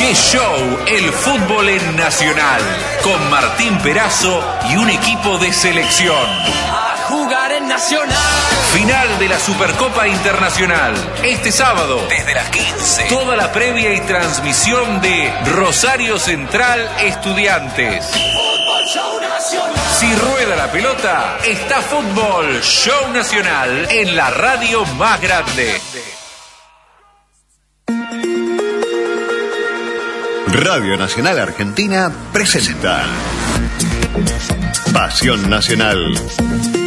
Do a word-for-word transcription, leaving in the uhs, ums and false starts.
¡Qué show! El fútbol en Nacional, con Martín Perazo y un equipo de selección. A jugar en Nacional. Final de la Supercopa Internacional. Este sábado, desde las quince. Toda la previa y transmisión de Rosario Central Estudiantes. Fútbol Show Nacional. Si rueda la pelota, está Fútbol Show Nacional en la radio más grande. Radio Nacional Argentina presenta Pasión Nacional.